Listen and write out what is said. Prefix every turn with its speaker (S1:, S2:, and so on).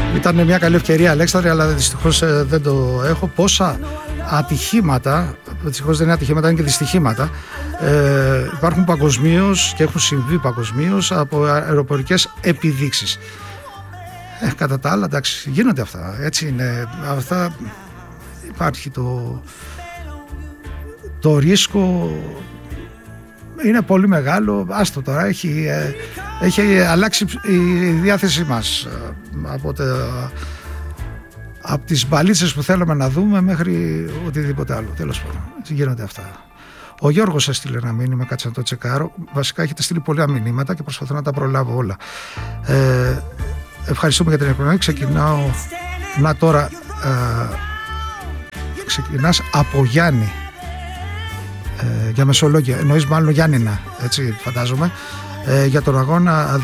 S1: Ήταν μια καλή ευκαιρία, Αλέξανδρε, αλλά δυστυχώς δεν το έχω. Πόσα ατυχήματα, δυστυχώς δεν είναι ατυχήματα, είναι και δυστυχήματα, υπάρχουν παγκοσμίως και έχουν συμβεί παγκοσμίως από αεροπορικές επιδείξεις. Κατά τα άλλα, εντάξει, γίνονται αυτά. Έτσι είναι. Αυτά υπάρχει το ρίσκο. Είναι πολύ μεγάλο. Άστο τώρα, έχει αλλάξει η διάθεσή μας από τις μπαλίτσες που θέλουμε να δούμε μέχρι οτιδήποτε άλλο. Τέλος πάντων, γίνονται αυτά. Ο Γιώργος έστειλε ένα μήνυμα, κάτσε να το τσεκάρω. Βασικά έχετε στείλει πολλά μηνύματα και προσπαθώ να τα προλάβω όλα. Ευχαριστούμε για την εκπομπή. Ξεκινάω. Να τώρα ξεκινάς από Γιάννη. Για Μεσολόγγια, εννοείς μάλλον Γιάννηνα, έτσι φαντάζομαι, για τον αγώνα